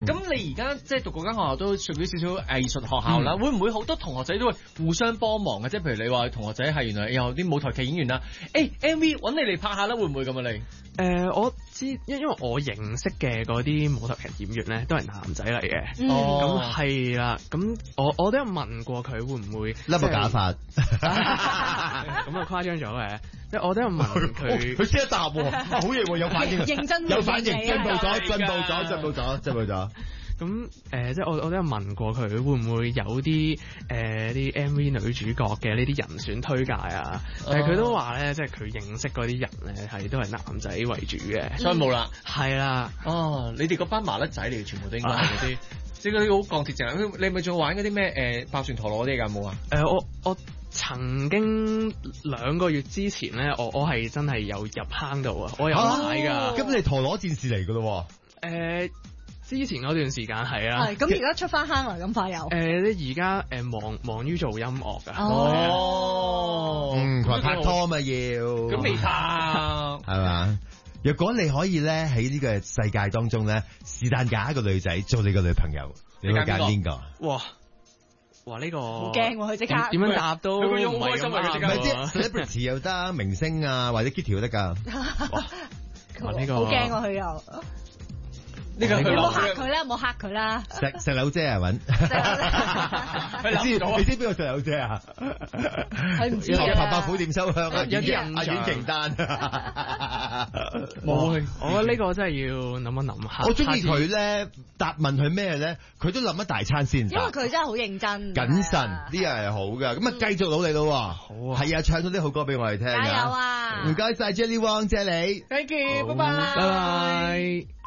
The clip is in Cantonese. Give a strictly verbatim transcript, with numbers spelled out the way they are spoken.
咁你而家即係讀嗰間學校都屬於少少藝術學校啦，嗯、會唔會好多同學仔都會互相幫忙嘅？即係譬如你話同學仔係原來有啲舞台劇演員啦，誒、欸、M V 揾你嚟拍下啦，會唔會咁啊你？誒、 呃，我知，因因為我認識嘅嗰啲舞台劇演員咧，都係男仔嚟嘅。 哦， 咁係啦，咁我我都有問過佢會唔會笠個假髮， 咁啊誇張咗嘅。即係我都有問佢， 佢先一答喎，好嘢喎，有反應， 認真有反應，進步咗，進步咗，進步咗，進步咗。 咁誒、呃，即係我我都有問過佢，會唔會有啲誒啲 M V 女主角嘅呢啲人選推介啊？但係佢都話咧，即係佢認識嗰啲人咧，係都係男仔為主嘅， 所以冇啦。 係啦， 哦，你哋嗰班麻甩仔嚟，全部都應該係嗰啲，即係嗰啲好鋼鐵直。你係咪仲玩嗰啲咩誒爆旋陀螺嗰啲㗎？冇啊？ 誒、呃，我我曾經兩個月之前咧，我我係真係有入坑度啊，我有買㗎。 咁你陀螺戰士嚟㗎咯喎？ 誒。之前嗰段時間係啊， 係咁而家出翻坑啦，咁快有。 誒，你而家誒忙忙於做音樂㗎。 哦， 嗯，同埋拍拖嘛要。 咁未拍係嘛？若果你可以咧喺呢個世界當中咧，是但揀一個女仔做你個女朋友，你會揀邊個？ 哇！哇！呢、這個好驚喎，佢即刻點樣答都唔係咁啱。 唔係啲 celebrity 又得，明星啊或者 Kitty 都得㗎。 哇！哇！呢、這個好驚喎，佢又。 呢個你冇嚇佢啦，冇嚇佢啦。 石石榴姐啊，揾。你知你知邊個石榴姐啊？ 佢唔知啊。 白白虎點收香啊？ 有啲人阿阮瓊丹。 冇，我覺得呢個真係要諗一諗下。 我中意佢咧，答問佢咩咧，佢都諗一大餐先。 因為佢真係好認真。 謹慎呢樣係好㗎，咁啊繼續努力咯。好啊。係啊，唱咗啲好歌俾我哋聽。 加油啊！ 唔該晒 Jelly Wong 謝你。 Thank you，拜拜。 拜拜。